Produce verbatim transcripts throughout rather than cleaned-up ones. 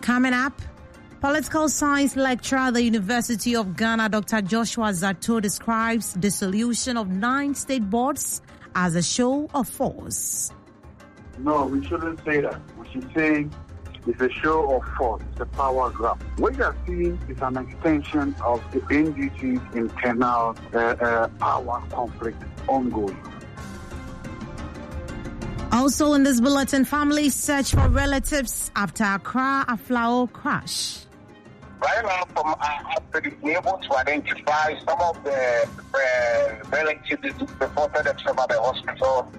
Coming up, political science lecturer at the University of Ghana, Doctor Joshua Zato, describes the dissolution of nine state boards as a show of force. No, we shouldn't say that. We should say it's a show of force, it's a power grab. What you are seeing is an extension of the N D C's internal uh, uh, power conflict ongoing. Also in this bulletin, families search for relatives after Accra Aflao crash. Right now, from uh, we're able to identify some of the uh, relatives who reported themselves at the hospital.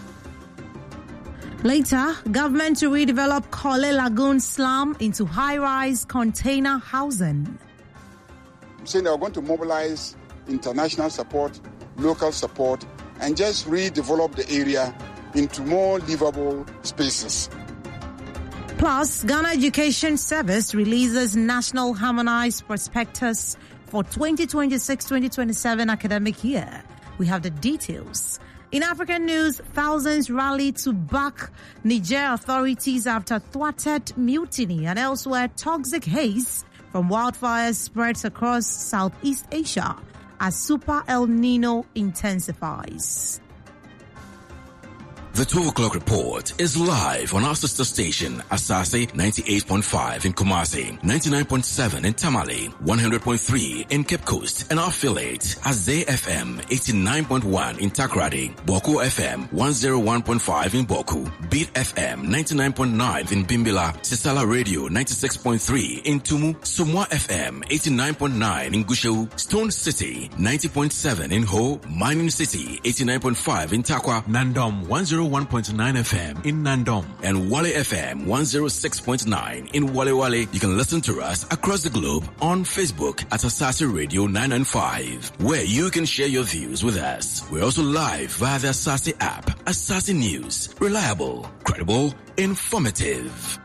Later, government to redevelop Kole Lagoon slum into high-rise container housing. I'm saying they're going to mobilize international support, local support, and just redevelop the area into more livable spaces. Plus, Ghana Education Service releases National Harmonized Prospectus for twenty twenty-six twenty twenty-seven academic year. We have the details. In African news, thousands rallied to back Niger authorities after thwarted mutiny, and elsewhere, toxic haze from wildfires spreads across Southeast Asia as Super El Nino intensifies. The twelve o'clock report is live on our sister station, Asase ninety-eight point five in Kumasi, ninety-nine point seven in Tamale, one hundred point three in Cape Coast, and our affiliate, Azay F M eighty-nine point one in Takrady, Boku F M one oh one point five in Boku, Beat F M ninety-nine point nine in Bimbila, Sisala Radio ninety-six point three in Tumu, Sumwa F M eighty-nine point nine in Gusau, Stone City ninety point seven in Ho, Mining City eighty-nine point five in Takwa, Nandom one oh one point nine F M in Nandom, and Wale F M one oh six point nine in Wale Wale. You can listen to us across the globe on Facebook at Asase Radio nine ninety-five, where you can share your views with us. We're also live via the Asase app. Asase News, reliable, credible, informative.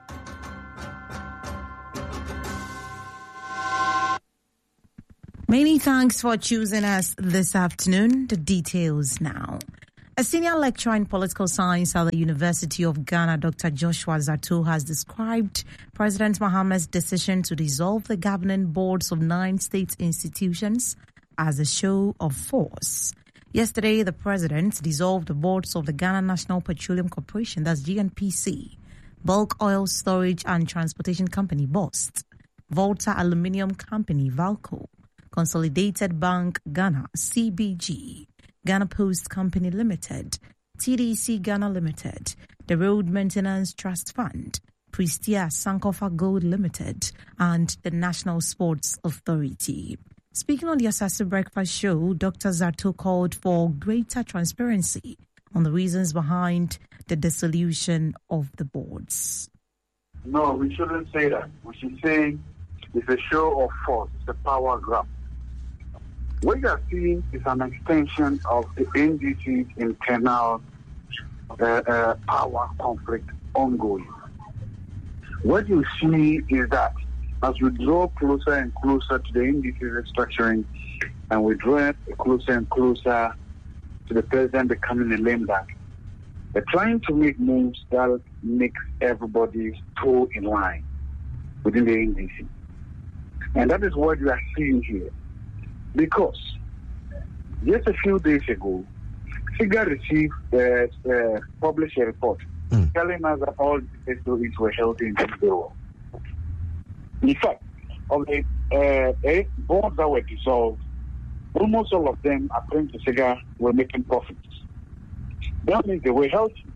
Many thanks for choosing us this afternoon. The details now. A senior lecturer in political science at the University of Ghana, Doctor Joshua Zato, has described President Mahama's decision to dissolve the governing boards of nine state institutions as a show of force. Yesterday, the president dissolved the boards of the Ghana National Petroleum Corporation, that's G N P C, Bulk Oil Storage and Transportation Company, B O S T, Volta Aluminium Company, VALCO, Consolidated Bank Ghana, C B G, Ghana Post Company Limited, T D C Ghana Limited, the Road Maintenance Trust Fund, Prestia Sankofa Gold Limited, and the National Sports Authority. Speaking on the Asase Breakfast Show, Doctor Zato called for greater transparency on the reasons behind the dissolution of the boards. No, we shouldn't say that. We should say it's a show of force, it's a power grab. What you are seeing is an extension of the N D C's internal uh, uh, power conflict ongoing. What you see is that as we draw closer and closer to the N D C's restructuring, and we draw closer and closer to the president becoming a lame duck, they're trying to make moves that makes everybody's toe in line within the N D C. And that is what you are seeing here. Because just a few days ago, SIGA received, uh, uh, published a report mm. telling us that all the S O Es were held in the world. In fact, of the uh, eight boards that were dissolved, almost all of them, according to SIGA, were making profits. That means they were healthy.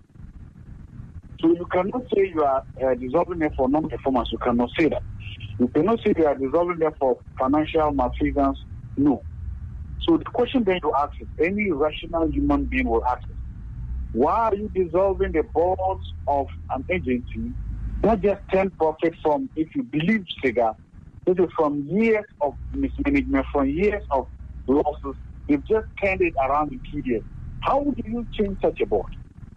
So you cannot say you are uh, dissolving them for non-performance. You cannot say that. You cannot say you are dissolving them for financial malfeasance. No. So the question then you ask is, any rational human being will ask is, why are you dissolving the boards of an agency, not just turn profit from, if you believe SIGA, this is from years of mismanagement, from years of losses, you've just turned it around in two years. How do you change such a board?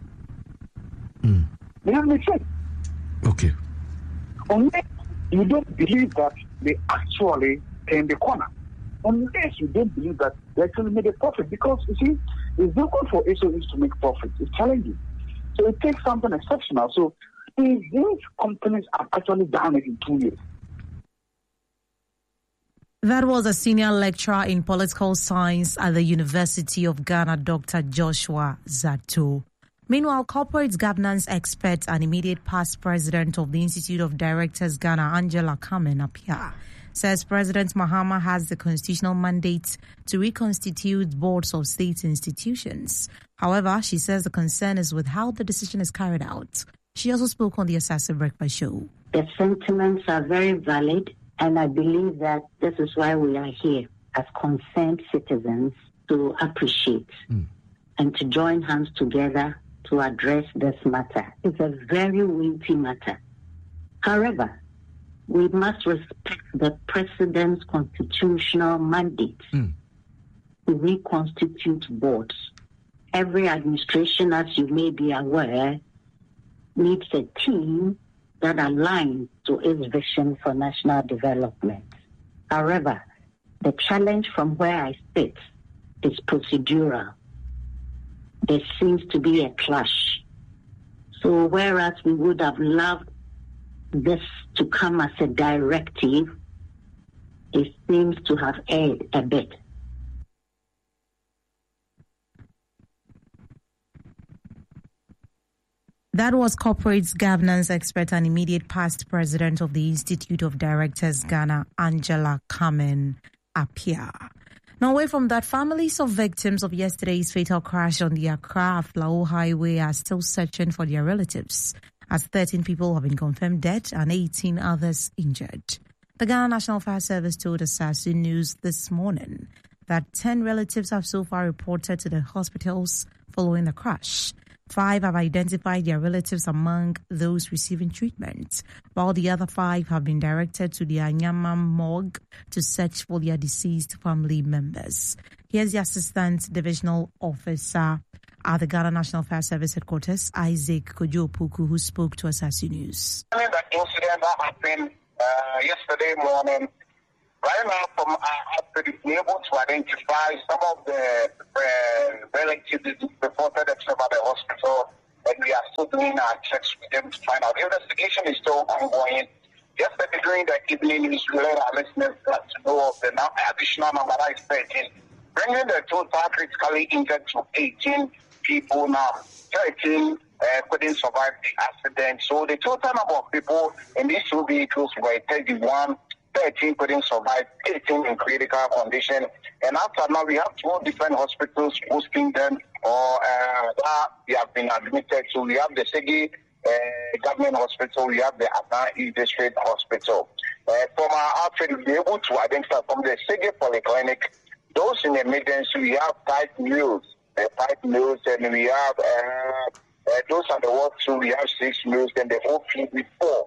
Mm. It doesn't make sense. Okay. Unless you don't believe that they actually turn the corner. Unless you don't believe that they actually made a profit. Because, you see, it's difficult for S O Es to make profit. It's challenging. So it takes something exceptional. So If these companies have actually done it in two years. That was a senior lecturer in political science at the University of Ghana, Doctor Joshua Zato. Meanwhile, corporate governance expert and immediate past president of the Institute of Directors Ghana, Angela Carmen Appiah, says President Mahama has the constitutional mandate to reconstitute boards of state institutions. However, she says the concern is with how the decision is carried out. She also spoke on the Asase Breakfast Show. The sentiments are very valid, and I believe that this is why we are here as concerned citizens to appreciate mm. and to join hands together to address this matter. It's a very weighty matter. However, we must respect the President's constitutional mandate mm. to reconstitute boards. Every administration, as you may be aware, needs a team that aligns to its vision for national development. However, the challenge from where I sit is procedural. There seems to be a clash. So whereas we would have loved this to come as a directive, it seems to have erred a bit. That was corporate governance expert and immediate past president of the Institute of Directors Ghana, Angela Carmen Appiah. Now, away from that, families of victims of yesterday's fatal crash on the Accra-Aflao Highway are still searching for their relatives, as thirteen people have been confirmed dead and eighteen others injured. The Ghana National Fire Service told Asase News this morning that ten relatives have so far reported to the hospitals following the crash. Five have identified their relatives among those receiving treatment, while the other five have been directed to the Anyama morgue to search for their deceased family members. Here's the Assistant Divisional Officer at the Ghana National Fire Service Headquarters, Isaac Kojo Opoku, who spoke to Asase News. That incident that happened uh, yesterday morning, right now, from uh, I've been able to identify some of the uh, relatives reported themselves at the hospital, and we are still doing our checks with them to find out. The investigation is still ongoing. Yesterday during the evening news, we let our listeners to know of the now additional number that is thirteen, bringing the total critically injured to eighteen people now. thirteen uh, couldn't survive the accident. So the total number of people in these two vehicles were thirty-one. thirteen couldn't survive, eighteen in critical condition. And after now, we have two different hospitals hosting them, or uh, that we have been admitted to. We have the Segi uh, Government Hospital, we have the Adana East District Hospital. Uh, from our outfit, we'll be able to identify from the Segi Polyclinic, those in emergency, we have five meals, uh, five meals, and we have, uh, uh, those on the ward too, we have six meals, and the whole fleet with four.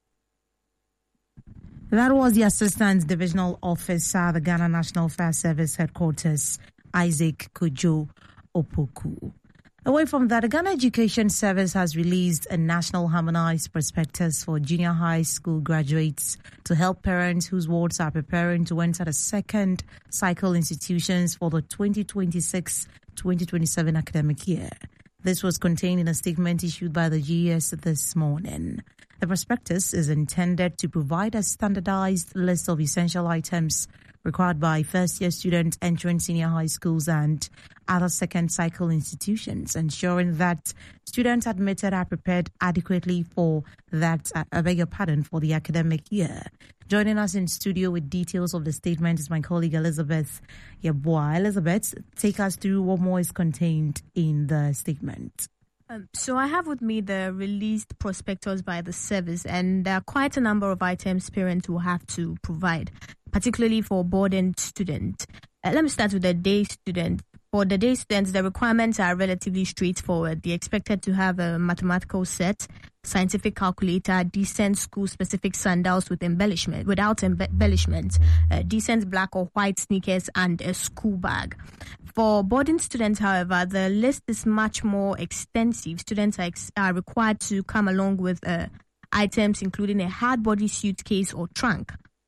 That was the Assistant Divisional Officer at the Ghana National Fire Service Headquarters, Isaac Kojo Opoku. Away from that, the Ghana Education Service has released a national harmonized prospectus for junior high school graduates to help parents whose wards are preparing to enter the second cycle institutions for the twenty twenty-six twenty twenty-seven academic year. This was contained in a statement issued by the G E S this morning. The prospectus is intended to provide a standardized list of essential items required by first-year students entering senior high schools and other second-cycle institutions, ensuring that students admitted are prepared adequately for that, uh, I beg your pardon, for the academic year. Joining us in studio with details of the statement is my colleague Elizabeth Yeboah. Elizabeth, take us through what more is contained in the statement. Um, so I have with me the released prospectus by the service, and there are quite a number of items parents will have to provide, particularly for boarding students. Uh, let me start with the day student. For the day students, the requirements are relatively straightforward. They're expected to have a mathematical set, scientific calculator, decent school-specific sandals with embellishment, without embe- embellishment, uh, decent black or white sneakers, and a school bag. For boarding students, however, the list is much more extensive. Students are, ex- are required to come along with uh, items including a hard body suitcase or trunk,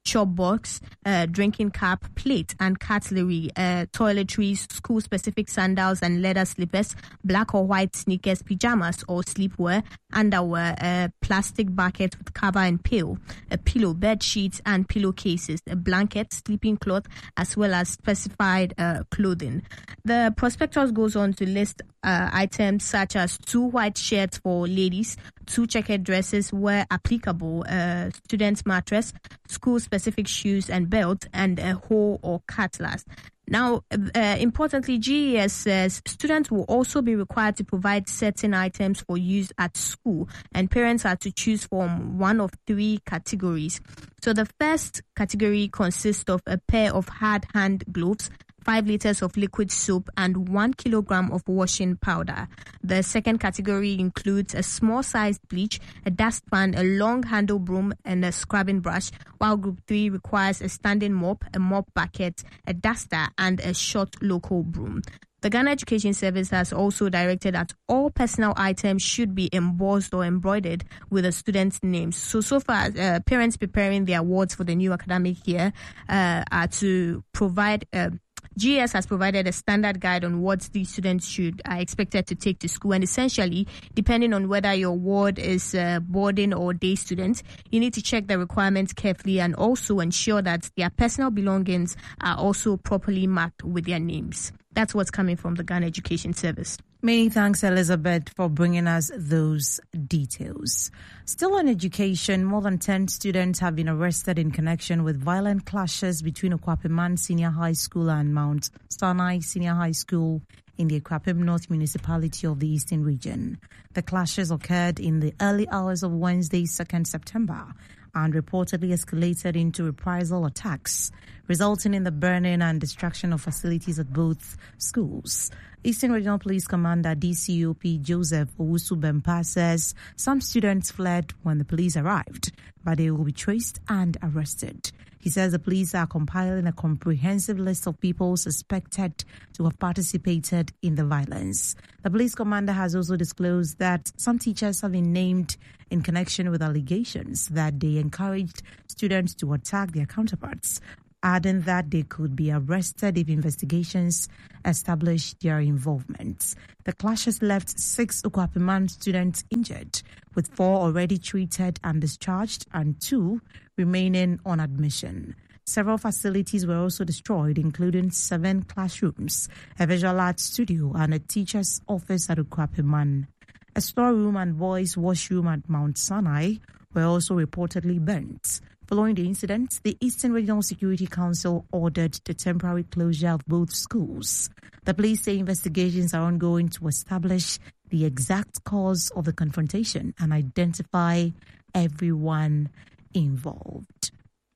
chop box, uh, drinking cup, plate and cutlery, uh, toiletries, school-specific sandals and leather slippers, black or white sneakers, pajamas or sleepwear, underwear, a plastic bucket with cover and pail, a pillow, bed sheets and pillowcases, a blanket, sleeping cloth, as well as specified uh, clothing. The prospectus goes on to list uh, items such as two white shirts for ladies, two checkered dresses where applicable, a uh, student's mattress, school-specific shoes and belt, and a hoe or cutlass. Now, uh, importantly, G E S says students will also be required to provide certain items for use at school, and parents are to choose from one of three categories. So the first category consists of a pair of hard hand gloves, five liters of liquid soap, and one kilogram of washing powder. The second category includes a small-sized bleach, a dustpan, a long-handle broom, and a scrubbing brush, while Group three requires a standing mop, a mop bucket, a duster, and a short local broom. The Ghana Education Service has also directed that all personal items should be embossed or embroidered with a student's name. So, so far, uh, parents preparing their awards for the new academic year uh, are to provide... Uh, G E S has provided a standard guide on what these students should are expected to take to school, and essentially, depending on whether your ward is uh, boarding or day student, you need to check the requirements carefully and also ensure that their personal belongings are also properly marked with their names. That's what's coming from the Ghana Education Service. Many thanks, Elizabeth, for bringing us those details. Still on education, more than ten students have been arrested in connection with violent clashes between Okwapiman Senior High School and Mount Sinai Senior High School in the Akwapim North municipality of the Eastern Region. The clashes occurred in the early hours of Wednesday, second September, and reportedly escalated into reprisal attacks, resulting in the burning and destruction of facilities at both schools. Eastern Regional Police Commander D C O P Joseph Owusu Bempa says some students fled when the police arrived, but they will be traced and arrested. He says the police are compiling a comprehensive list of people suspected to have participated in the violence. The police commander has also disclosed that some teachers have been named in connection with allegations that they encouraged students to attack their counterparts, adding that they could be arrested if investigations establish their involvement. The clashes left six Okwapiman students injured, with four already treated and discharged and two remaining on admission. Several facilities were also destroyed, including seven classrooms, a visual arts studio, and a teacher's office at Okwapiman. A storeroom and boys' washroom at Mount Sinai were also reportedly burnt. Following the incident, the Eastern Regional Security Council ordered the temporary closure of both schools. The police say investigations are ongoing to establish the exact cause of the confrontation and identify everyone involved.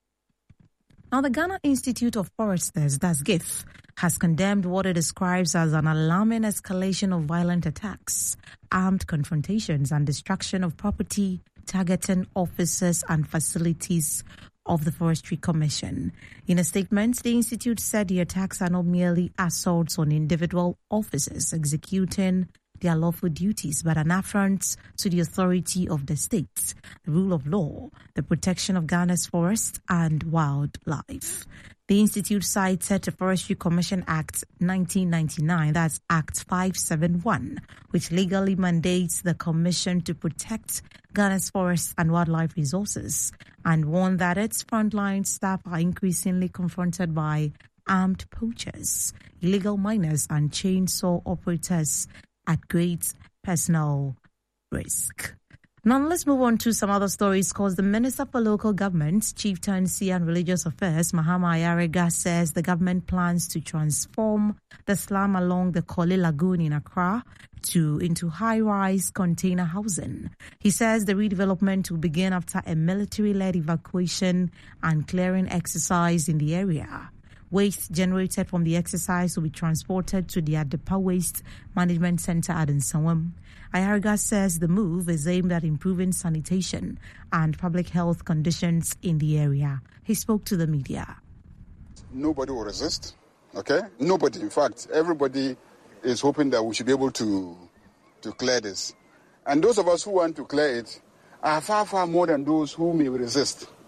Now, the Ghana Institute of Foresters, that's G I F, has condemned what it describes as an alarming escalation of violent attacks, armed confrontations, and destruction of property targeting officers and facilities of the Forestry Commission. In a statement, the Institute said the attacks are not merely assaults on individual officers executing their lawful duties, but an affront to the authority of the state, the rule of law, the protection of Ghana's forests and wildlife. The Institute cited the Forestry Commission Act nineteen ninety-nine, that's Act five seventy-one, which legally mandates the Commission to protect Ghana's forests and wildlife resources, and warned that its frontline staff are increasingly confronted by armed poachers, illegal miners, and chainsaw operators at great personal risk. Now let's move on to some other stories, because the Minister for Local Government, Chieftaincy and Religious Affairs, Mahama Ayariga, says the government plans to transform the slum along the Korle Lagoon in Accra to into high-rise container housing. He says the redevelopment will begin after a military-led evacuation and clearing exercise in the area. Waste generated from the exercise will be transported to the Adepa Waste Management Center at Nsawam. Ayariga says the move is aimed at improving sanitation and public health conditions in the area. He spoke to the media. Nobody will resist, okay? Nobody, in fact. Everybody is hoping that we should be able to, to clear this. And those of us who want to clear it are far, far more than those who may resist,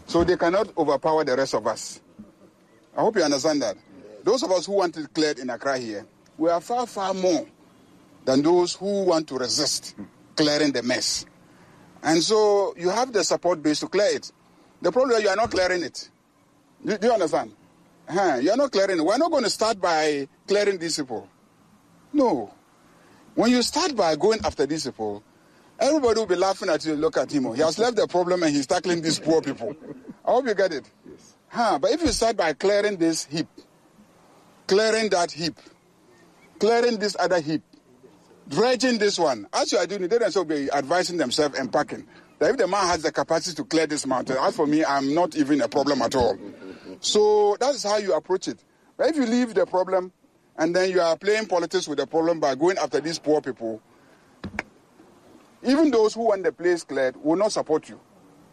So they cannot overpower the rest of us. I hope you understand that. Those of us who want it cleared in Accra here, we are far, far more than those who want to resist clearing the mess. And so you have the support base to clear it. The problem is you are not clearing it. Do, do you understand? Uh-huh. You are not clearing it. We're not going to start by clearing these people. No. When you start by going after these people, everybody will be laughing at you. Look at him. He has left the problem and he's tackling these poor people. I hope you get it. Yes. Huh. But if you start by clearing this heap, clearing that heap, clearing this other heap, dredging this one, as you are doing it, they themselves will be advising themselves and packing. That if the man has the capacity to clear this mountain, as for me, I'm not even a problem at all. So that's how you approach it. But if you leave the problem and then you are playing politics with the problem by going after these poor people, even those who want the place cleared will not support you.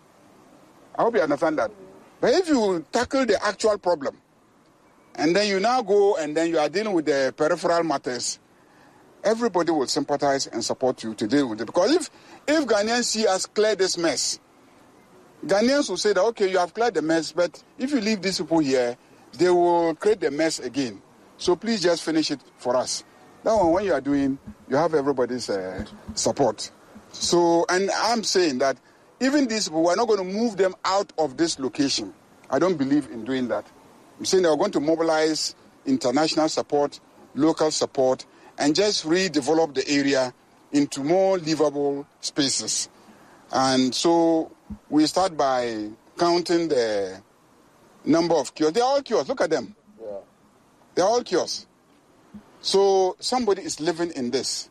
I hope you understand that. But if you tackle the actual problem, and then you now go and then you are dealing with the peripheral matters, everybody will sympathize and support you to deal with it. Because if, if Ghanaians see us clear this mess, Ghanaians will say that, okay, you have cleared the mess, but if you leave these people here, they will create the mess again. So please just finish it for us. That one, when you are doing, you have everybody's uh, support. So, and I'm saying that even these people, we're not going to move them out of this location. I don't believe in doing that. I'm saying they're going to mobilize international support, local support, and just redevelop the area into more livable spaces. And so we start by counting the number of kiosks. They're all kiosks. Look at them. Yeah. They're all kiosks. So somebody is living in this.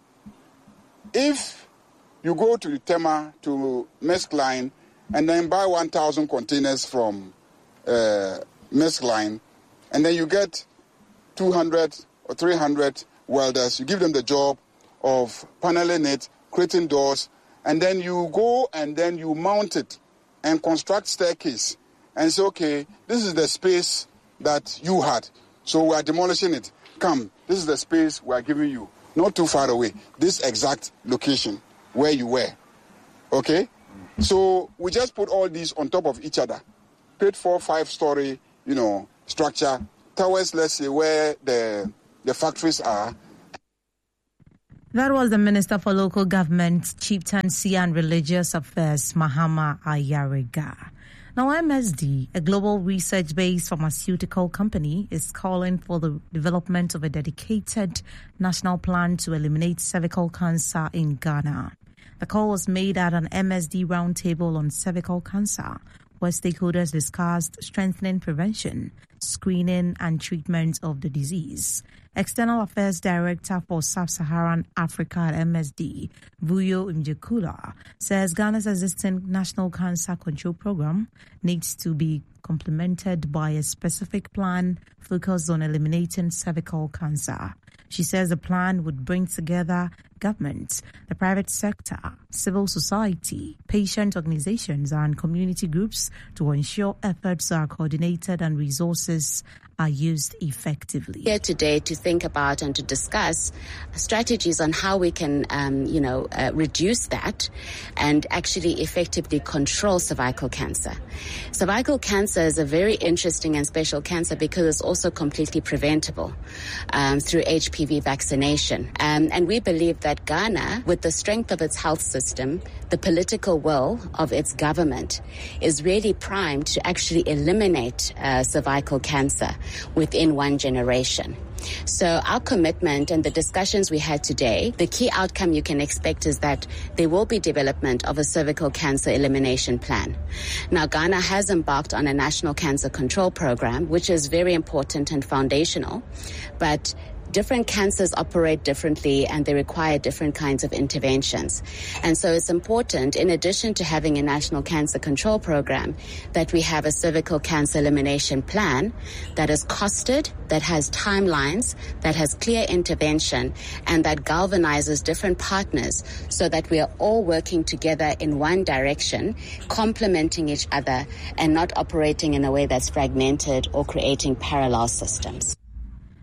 If you go to Tema, to Maersk Line, and then buy one thousand containers from uh, Maersk Line, and then you get two hundred or three hundred welders, you give them the job of paneling it, creating doors, and then you go and then you mount it and construct staircase and say, okay, this is the space that you had, so we are demolishing it. Come, this is the space we are giving you, not too far away, this exact location where you were. Okay? So we just put all these on top of each other. Paid four, five-story, you know, structure towards, let's say, where the the factories are. That was the Minister for Local Government, Chieftaincy and Religious Affairs, Mahama Ayariga. Now, M S D, a global research-based pharmaceutical company, is calling for the development of a dedicated national plan to eliminate cervical cancer in Ghana. The call was made at an M S D roundtable on cervical cancer, where stakeholders discussed strengthening prevention, screening, and treatment of the disease. External Affairs Director for Sub-Saharan Africa at M S D, Vuyo Mjekula, says Ghana's existing National Cancer Control Program needs to be complemented by a specific plan focused on eliminating cervical cancer. She says the plan would bring together government, the private sector, civil society, patient organizations, and community groups to ensure efforts are coordinated and resources are used effectively. Here today to think about and to discuss strategies on how we can, um, you know, uh, reduce that and actually effectively control cervical cancer. Cervical cancer is a very interesting and special cancer because it's also completely preventable um, through H P V vaccination. Um, and we believe that Ghana, with the strength of its health system, the political will of its government, is really primed to actually eliminate uh, cervical cancer within one generation. So our commitment and the discussions we had today, the key outcome you can expect is that there will be development of a cervical cancer elimination plan. Now, Ghana has embarked on a national cancer control program, which is very important and foundational, but different cancers operate differently and they require different kinds of interventions. And so it's important, in addition to having a national cancer control program, that we have a cervical cancer elimination plan that is costed, that has timelines, that has clear intervention, and that galvanizes different partners so that we are all working together in one direction, complementing each other and not operating in a way that's fragmented or creating parallel systems.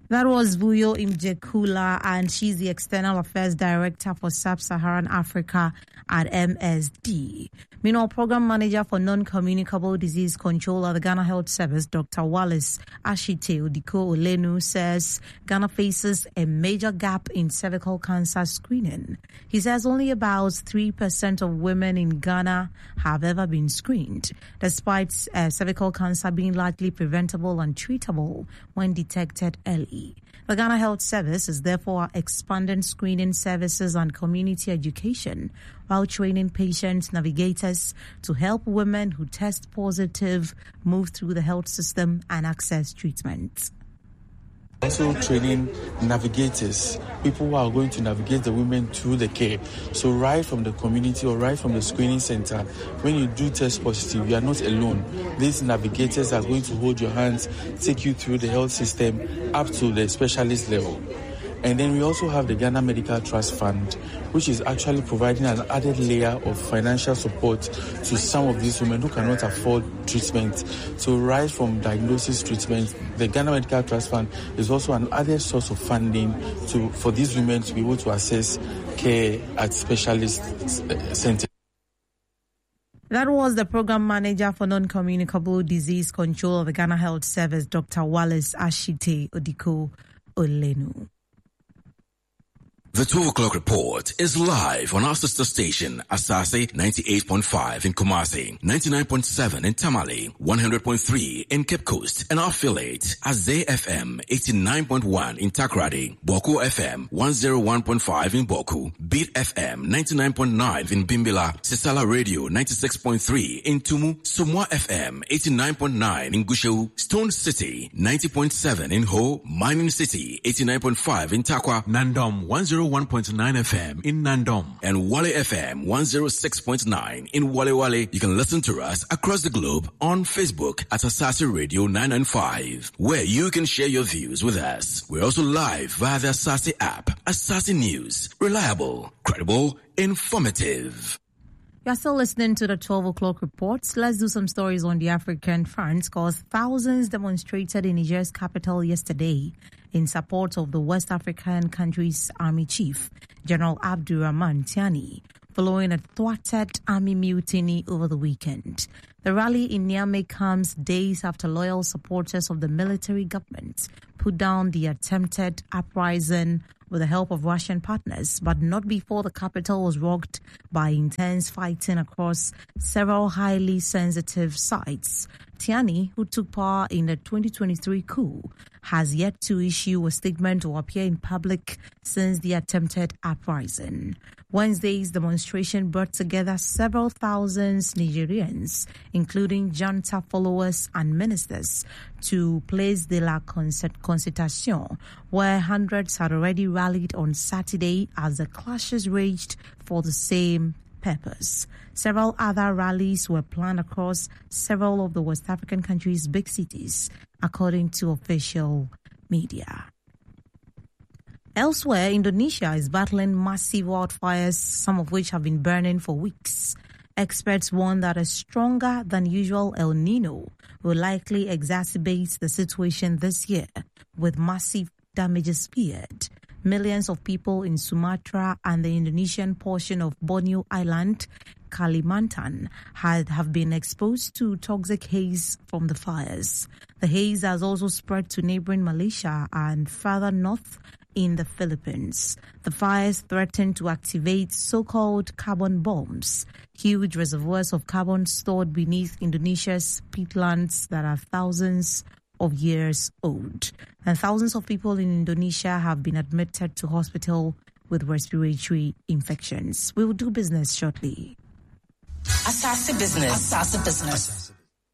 That was Vuyo Imjekula, and she's the External Affairs Director for Sub-Saharan Africa at M S D. Meanwhile, Program Manager for Non-Communicable Disease Control at the Ghana Health Service, Doctor Wallace Ashite Odiko Olenu, says Ghana faces a major gap in cervical cancer screening. He says only about three percent of women in Ghana have ever been screened, despite uh, cervical cancer being largely preventable and treatable when detected early. The Ghana Health Service is therefore expanding screening services and community education while training patient navigators to help women who test positive move through the health system and access treatment. Also training navigators, people who are going to navigate the women through the care. So right from the community or right from the screening center, when you do test positive, you are not alone. These navigators are going to hold your hands, take you through the health system up to the specialist level. And then we also have the Ghana Medical Trust Fund, which is actually providing an added layer of financial support to some of these women who cannot afford treatment. So right from diagnosis treatment, the Ghana Medical Trust Fund is also an added source of funding to for these women to be able to access care at specialist centers. That was the Program Manager for Non-Communicable Disease Control of the Ghana Health Service, Doctor Wallace Ashite Odiko Olenu. The twelve o'clock report is live on our sister station, Asase ninety-eight point five in Kumasi, ninety-nine point seven in Tamale, one hundred point three in Cape Coast, and our affiliate, Azay F M eighty-nine point one in Takoradi, Boku F M one oh one point five in Boku, Beat F M ninety-nine point nine in Bimbila, Sisala Radio ninety-six point three in Tumu, Sumwa F M eighty-nine point nine in Gusheu, Stone City ninety point seven in Ho, Mining City eighty-nine point five in Takwa, Nandom one oh one point nine F M in Nandom, and Wale F M one oh six point nine in Wale Wale. You can listen to us across the globe on Facebook at Asase Radio nine ninety-five, where you can share your views with us. We're also live via the Asase app. Asase News, reliable, credible, informative. You're still listening to the twelve o'clock reports. Let's do some stories on the African front, because thousands demonstrated in Niger's capital yesterday in support of the West African country's army chief, General Abdurrahman Tiani, following a thwarted army mutiny over the weekend. The rally in Niamey comes days after loyal supporters of the military government put down the attempted uprising with the help of Russian partners, but not before the capital was rocked by intense fighting across several highly sensitive sites. Tiani, who took power in the twenty twenty-three coup, has yet to issue a statement or appear in public since the attempted uprising. Wednesday's demonstration brought together several thousand Nigerians, including junta followers and ministers, to Place de la Concertation, where hundreds had already rallied on Saturday as the clashes raged for the same purpose. Several other rallies were planned across several of the West African countries' big cities, according to official media. Elsewhere, Indonesia is battling massive wildfires, some of which have been burning for weeks. Experts warn that a stronger than usual El Nino will likely exacerbate the situation this year, with massive damages feared. Millions of people in Sumatra and the Indonesian portion of Borneo Island, Kalimantan, had, have been exposed to toxic haze from the fires. The haze has also spread to neighboring Malaysia and further north in the Philippines. The fires threaten to activate so-called carbon bombs, huge reservoirs of carbon stored beneath Indonesia's peatlands that are thousands of years old. And thousands of people in Indonesia have been admitted to hospital with respiratory infections. We will do business shortly. Asase Business. Asase Business.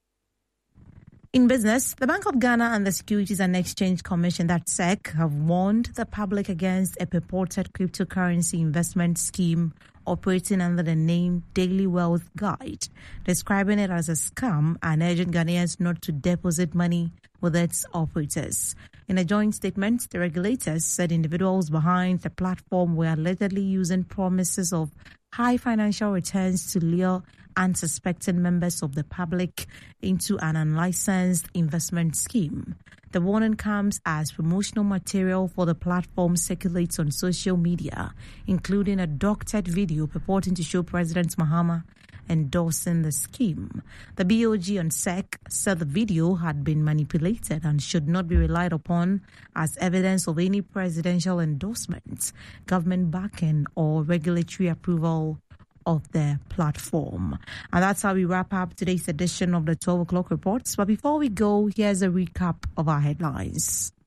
In business, the Bank of Ghana and the Securities and Exchange Commission, that S E C, have warned the public against a purported cryptocurrency investment scheme operating under the name Daily Wealth Guide, describing it as a scam and urging Ghanaians not to deposit money with its operators. In a joint statement, the regulators said individuals behind the platform were allegedly using promises of high financial returns to lure unsuspecting members of the public into an unlicensed investment scheme. The warning comes as promotional material for the platform circulates on social media, including a doctored video purporting to show President Mahama endorsing the scheme. The B O G on S E C said the video had been manipulated and should not be relied upon as evidence of any presidential endorsements, government backing, or regulatory approval of the platform. And that's how we wrap up today's edition of the twelve o'clock reports. But before we go, here's a recap of our headlines.